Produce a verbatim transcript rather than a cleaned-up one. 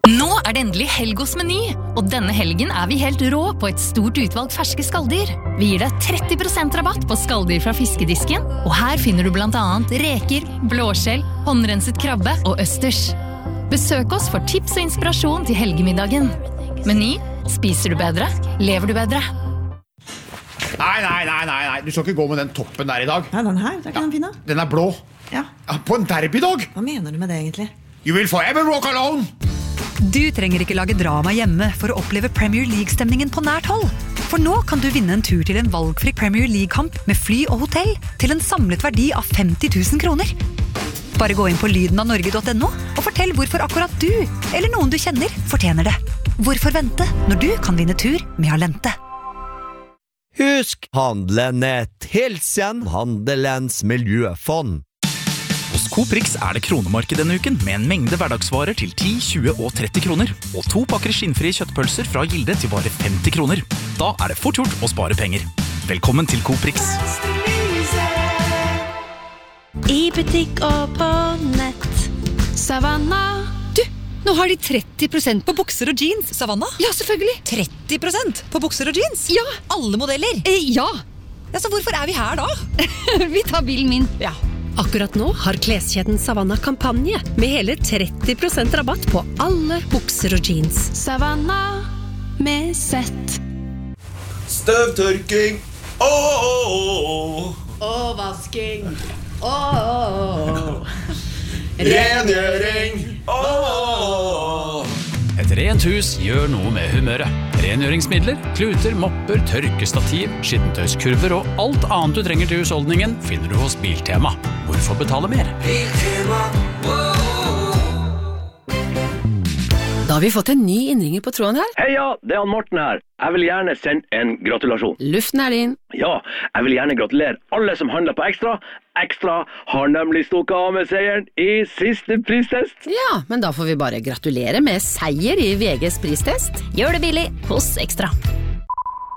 Nå er det endelig helg hos Meny, og denne helgen er vi helt rå på et stort utvalg ferske skalldyr. Vi gir deg tretti prosent rabatt på skalldyr fra fiskedisken, og her finner du blant annet reker, blåskjell, håndrenset krabbe og østers. Besøk oss for tips og inspirasjon til helgemiddagen. Meny, spiser du bedre, lever du bedre. Nei, nei, nei, nei, nei, du skal ikke gå med den toppen der i dag. Nei, den her, det er ikke ja, den fine. Den er blå. Ja. Ja, på en derbydag. Hva mener du med det egentlig? You will forever walk alone. Du trenger ikke lage drama hjemme for å oppleve Premier League-stemningen på nært hold. For nå kan du vinne en tur til en valgfri Premier League-kamp med fly og hotell til en samlet verdi av femti tusen kroner. Bare gå inn på lyden av norge punktum no og fortell hvorfor akkurat du, eller noen du kjenner, fortjener det. Hvorfor vente når du kan vinne tur med Alente? Husk, handelen er tilsen handelens miljøfond. Hos Coprix er det kronemarked denne uken med en mengde hverdagsvarer til ti, tjue og tretti kroner. Og to pakker skinnfrie kjøttpølser fra Gilde til bare femti kroner. Da er det fort gjort å spare penger. Velkommen til Coprix. I butikk og på nett. Savanna. Du, nå har de tretti prosent på bukser og jeans. Savanna? Ja, selvfølgelig. tretti prosent på bukser og jeans? Ja. Alle modeller? Eh, ja. Ja, så hvorfor er vi her da? Vi tar bilen min. Ja. Akkurat nå har kleskjeden Savanna kampanje med hele tretti prosent rabatt på alle bukser og jeans. Savanna med sett. Støvtørking. Åh, åh, åh. Og vasking. Åh, åh, åh. Rengjøring. Åh. Et rent hus gjør noe med humøret. Rengjøringsmidler, kluter, mopper, tørkestativ, skittentøyskurver og alt annet du trenger til husholdningen finner du hos Biltema. Hvorfor betale mer? Biltema. Da har vi fått en ny innringer på tråden her. Heia, det er han Morten her. Jeg vil gjerne sende en gratulasjon. Luften er din. Ja, jeg vil gjerne gratulere alle som handler på Ekstra. Ekstra har nemlig stukket av med seieren i siste pristest. Ja, men da får vi bare gratulere med seier i V G's pristest. Gjør det billig hos Ekstra.